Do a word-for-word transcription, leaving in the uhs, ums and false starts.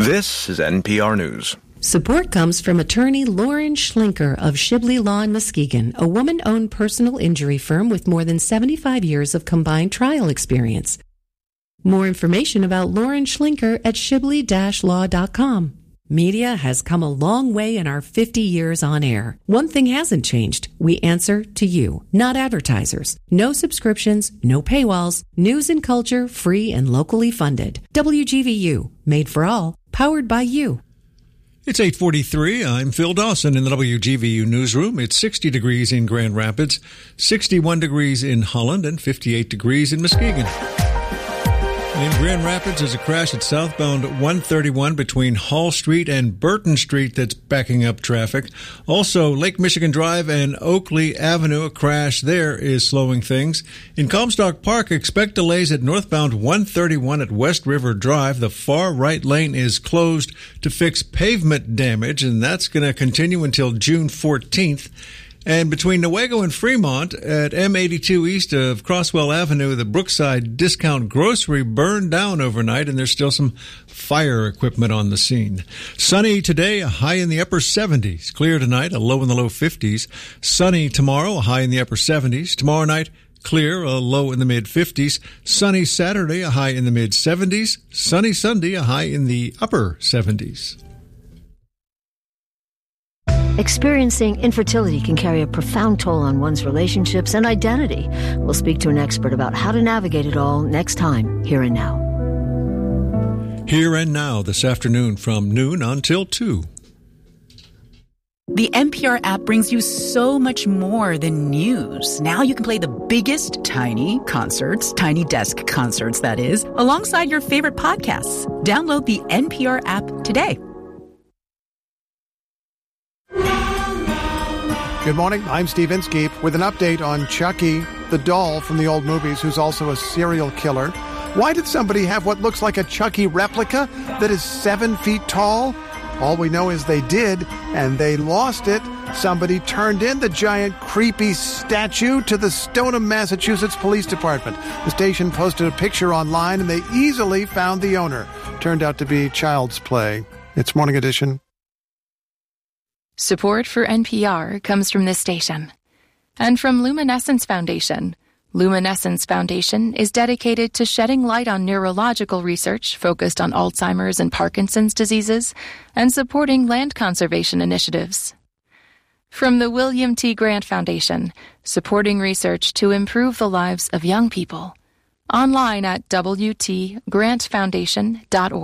This is N P R News. Support comes from attorney Lauren Schlinker of Shibley Law in Muskegon, a woman-owned personal injury firm with more than seventy-five years of combined trial experience. More information about Lauren Schlinker at shibley dash law dot com. Media has come a long way in our fifty years on air. One thing hasn't changed. We answer to you, not advertisers. No subscriptions, no paywalls. News and culture, free and locally funded. W G V U, made for all, powered by you. It's eight forty-three. I'm Phil Dawson in the W G V U newsroom. It's sixty degrees in Grand Rapids, sixty-one degrees in Holland, and fifty-eight degrees in Muskegon. In Grand Rapids, there's a crash at southbound one thirty-one between Hall Street and Burton Street that's backing up traffic. Also, Lake Michigan Drive and Oakley Avenue, a crash there is slowing things. In Comstock Park, expect delays at northbound one thirty-one at West River Drive. The far right lane is closed to fix pavement damage, and that's going to continue until June fourteenth. And between Newaygo and Fremont at M eighty-two east of Crosswell Avenue, the Brookside Discount Grocery burned down overnight, and there's still some fire equipment on the scene. Sunny today, a high in the upper seventies. Clear tonight, a low in the low fifties. Sunny tomorrow, a high in the upper seventies. Tomorrow night, clear, a low in the mid-fifties. Sunny Saturday, a high in the mid-seventies. Sunny Sunday, a high in the upper seventies. Experiencing infertility can carry a profound toll on one's relationships and identity. We'll speak to an expert about how to navigate it all next time, Here and Now. Here and Now this afternoon from noon until two. The N P R app brings you so much more than news. Now you can play the biggest tiny concerts, tiny desk concerts, that is, alongside your favorite podcasts. Download the N P R app today. Good morning, I'm Steve Inskeep with an update on Chucky, the doll from the old movies who's also a serial killer. Why did somebody have what looks like a Chucky replica that is seven feet tall? All we know is they did, and they lost it. Somebody turned in the giant, creepy statue to the Stoneham, Massachusetts Police Department. The station posted a picture online, and they easily found the owner. Turned out to be child's play. It's Morning Edition. Support for N P R comes from this station and from Luminescence Foundation. Luminescence Foundation is dedicated to shedding light on neurological research focused on Alzheimer's and Parkinson's diseases and supporting land conservation initiatives. From the William T. Grant Foundation, supporting research to improve the lives of young people. Online at w t grant foundation dot org.